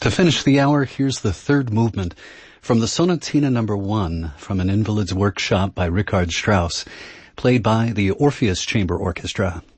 To finish the hour, here's the third movement from the Sonatina No. 1 from an Invalid's Workshop by Richard Strauss, played by the Orpheus Chamber Orchestra.